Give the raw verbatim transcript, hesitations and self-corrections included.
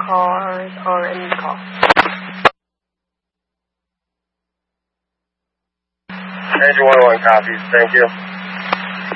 cars or end the call. Andrew one oh one copies. Thank you.